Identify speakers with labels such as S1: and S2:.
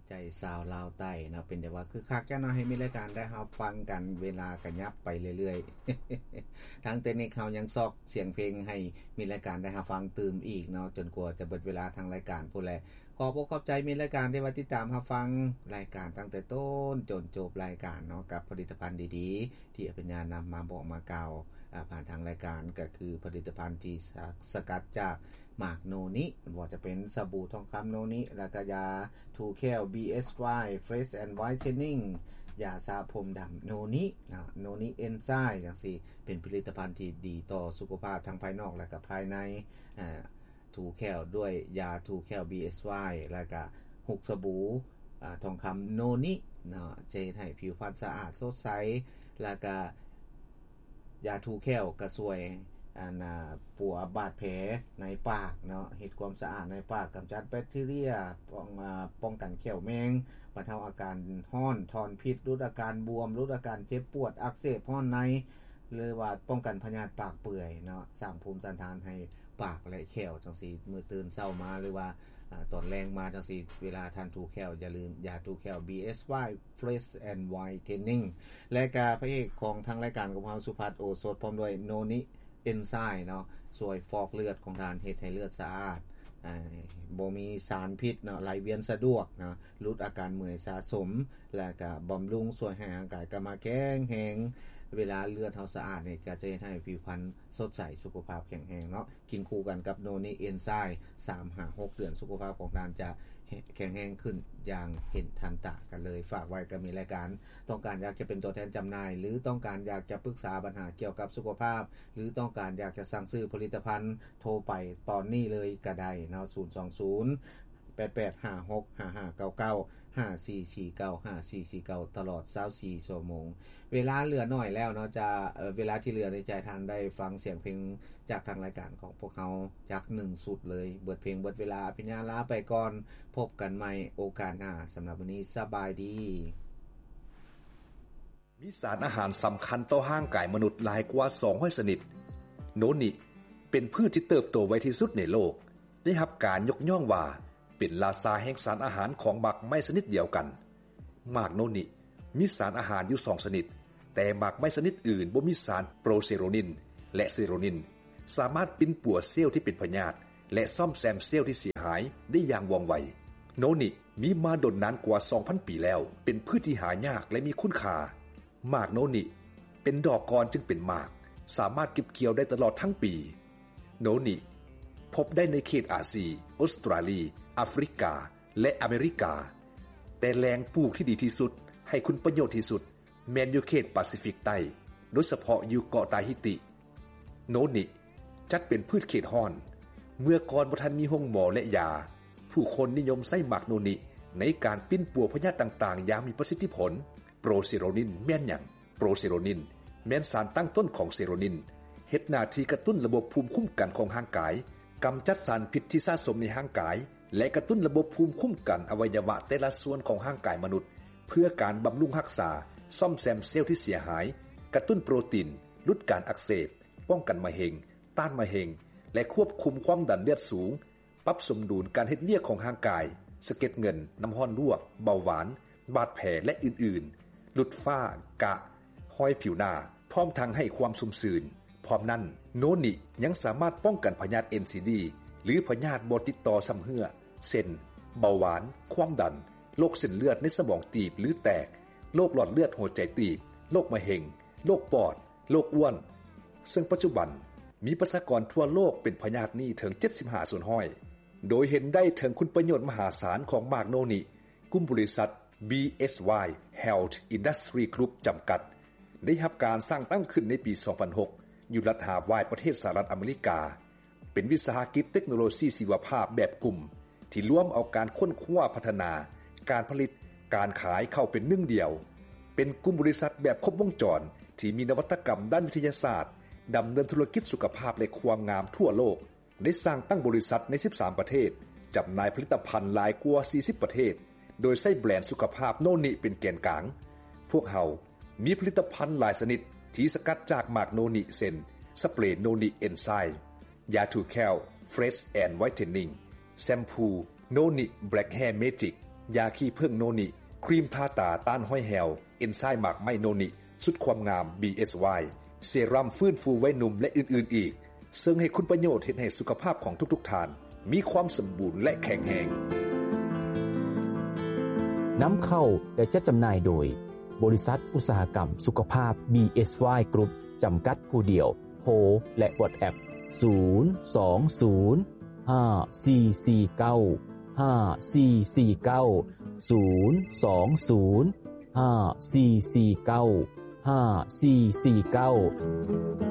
S1: ใจชาวลาวใต้เนาะเป็นแต่ว่าคือคักจังเนาะให้มีรายการได้เฮาฟังกันเวลาก็ยับไปเรื่อยๆ ทางเทคนิคเฮายังซอกเสียงเพลงให้มีรายการได้เฮาฟังตื่มอีกเนาะจนกว่าจะเบิดเวลาทางรายการพู้นแหละขอบอกขอบใจมีรายการที่ว่าติดตามเฮาฟังรายการตั้งแต่ต้นจนจบรายการเนาะกับผลิตภัณฑ์ดีๆที่ปัญญานำมาบอกมาเก่าผ่านทางรายการก็คือผลิตภัณฑ์ที่สกัดจากหมากโนนิว่าจะเป็นสบู่ทองคำโนนิแล้วก็ยาทูแคล BSY Fresh and Whitening ยาสระผมดำโนนินะโนนิเอนไซม์จังซี่เป็นผลิตภัณฑ์ที่ดีต่อสุขภาพทั้งภายนอกและก็ภายในทูแคลด้วยยาทูแคล BSY แล้วก็หุกสบู่ทองคำโนนิเนาะจะเฮ็ดให้ผิวพรรณสะอาดสดใสแล้วก็ยาทูแคลก็ช่วยปัวบาดแผลในปากเนาะเฮ็ดความสะอาดในปากกำจัดแบคทีเรียป้องกันแข้วแมงบรรเทาอาการร้อนถอนพิษลดอาการบวมลดอาการเจ็บปวดอักเสบร้อนในหรือว่าป้องกันพยาธิปากเปื่อยเนาะสร้างภูมิต้านทานให้ปากและแข้วจังซี่มื้อตื่นเช้ามาหรือว่าตอนแลงมาจังซี่เวลาทานทูแคลอย่าลืมยาทูแคล BSY Fresh and Whitening และก็พระเอกของทางรายการของเฮาสุภัทรโอสถพร้อมด้วยโนนิเอนไซม์เนาะช่วยฟอกเลือดของทานเฮ็ดให้เลือดสะอาดบ่มีสารพิษเนาะไหลเวียนสะดวกเนาะลดอาการเมื่อยสะสมและก็บำรุงช่วยให้ร่างกายกลับมาแข็งแรงเวลาเลือดเฮาสะอาดนี่ก็จะเฮ็ดให้ผิวพรรณสดใสสุขภาพแข็งแรงเนาะกินคู่กันกับโนนิเอนไซม์ 3-6 เดือนสุขภาพของทานจะแข็งแรงขึ้นอย่างเห็นทันตะกันเลยฝากไว้ก็มีรายการต้องการอยากจะเป็นตัวแทนจำหน่ายหรือต้องการอยากจะปรึกษาปัญหาเกี่ยวกับสุขภาพหรือต้องการอยากจะสั่งซื้อผลิตภัณฑ์โทรไปตอนนี้เลยก็ได้เนาะ020 8856 5599 5449 5449ตลอด24ชั่วโมงเวลาเหลือน้อยแล้วเนาะจะเวลาที่เหลือในใจทานได้ฟังเสียงเพลงจากทางรายการของพวกเราจาก1สุดเลยเบิดเพลงเบิดเวลาพิญญาลาไปก่อนพบกันใหม่โอกาสหน้าสำหรับวันนี้สบายดี
S2: มีสารอาหารสำคัญต่อร่างกายมนุษย์หลายกว่า200ชนิดโนนิเป็นพืชที่เติบโตไวที่สุดในโลกได้รับการยกย่องว่าเป็นราชาแห่งสารอาหารของหมากไม้ชนิดเดียวกันหมากโนนิมีสารอาหารอยู่2ชนิดแต่หมากไม้ชนิดอื่นบ่มีสารโปรเซโรนินและเซโรนินสามารถปิ้นป่วนเซลล์ที่เป็นพยาธิและซ่อมแซมเซลล์ที่เสียหายได้อย่างว่องไวโนนิมีมาดนนานกว่า 2,000 ปีแล้วเป็นพืชที่หายากและมีคุณค่าหมากโนนิเป็นดอกก่อนจึงเป็นหมากสามารถเก็บเกี่ยวได้ตลอดทั้งปีโนนิพบได้ในเขตอาเซียออสเตรเลียแอฟริกาและอเมริกาแต่แหล่งปลูกที่ดีที่สุดให้คุณประโยชน์ที่สุดแม่นอยู่เขตแปซิฟิกใต้โดยเฉพาะอยู่เกาะตาฮิติโนนิจัดเป็นพืชเขตร้อนเมื่อก่อนบ่ทันมีโรงหมอและยาผู้คนนิยมใช้หมากโนนิในการปิ้นป่วนพยาธิต่างๆอย่างมีประสิทธิผลโปรเซโรนินแม่นหยังโปรเซโรนินแม่นสารตั้งต้นของเซโรนินเฮ็ดหน้าที่กระตุ้นระบบภูมิคุ้มกันของร่างกายกำจัดสารพิษที่สะสมในร่างกายและกระตุ้นระบบภูมิคุ้มกันอวัยวะแต่ละส่วนของร่างกายมนุษย์เพื่อการบำรุงรักษาซ่อมแซมเซลล์ที่เสียหายกระตุ้นโปรตีนลดการอักเสบป้องกันมะเร็งต้านมะเร็งและควบคุมความดันเลือดสูงปรับสมดุลการเฮ็ดเวียกของร่างกายสะเก็ดเงินน้ำร้อนลวกเบาหวานบาดแผลและอื่นๆลดฝ้ากระห้อยผิวหน้าพร้อมทั้งให้ความชุ่มชื้นพร้อมนั้นโนนิยังสามารถป้องกันพยาธิ NCD หรือพยาธิบ่ติดต่อซ้ำเหื่อเช่นเบาหวานความดันโรคเส้นเลือดในสมองตีบหรือแตกโรคหลอดเลือดหัวใจตีบโรคมะเร็งโรคปอดโรคอ้วนซึ่งปัจจุบันมีประชากรทั่วโลกเป็นพยาธินี้ถึง75ส่วนห้อยโดยเห็นได้ถึงคุณประโยชน์มหาศาลของหมากโนนิกลุ่มบริษัท BSY Health Industry Group จำกัดได้รับการสร้างตั้งขึ้นในปี 2006 อยู่รัฐฮาวายประเทศสหรัฐอเมริกาเป็นวิสาหกิจเทคโนโลยีชีวภาพแบบกลุ่มที่ร่วมเอาการค้นคว้าพัฒนาการผลิตการขายเข้าเป็นหนึ่งเดียวเป็นกลุ่มบริษัทแบบครบวงจรที่มีนวัตกรรมด้านวิทยาศาสตร์ดำเนินธุรกิจสุขภาพและความงามทั่วโลกได้สร้างตั้งบริษัทใน13ประเทศจำหน่ายผลิตภัณฑ์หลายกว่า40ประเทศโดยใช้แบรนด์สุขภาพโนนิเป็นแกนกลางพวกเรามีผลิตภัณฑ์หลายชนิดที่สกัดจากหมากโนนิเซนสเปรย์โนนิเอนไซม์ยาทูแคล Fresh and Whitening แชมพูโนนิ Black Hair Magic ยาขี้ผึ้งโนนิครีมทาตาต้านห้อยแหวเอนไซม์หมากไม้โนนิสุดความงาม BSY เซรั่มฟื้นฟูไว้หนุ่มและอื่นๆอีกซึ่งให้คุณประโยชน์เฮ็ดให้สุขภาพของทุกๆท่านมีความสมบูรณ์และแข็งแรง
S3: น้ำเข้าและจัดจำหน่ายโดยบริษัทอุตสาหกรรมสุขภาพ BSY Group จำกัดผู้เดียวโทรและ WhatsApp 02054495449 02054495449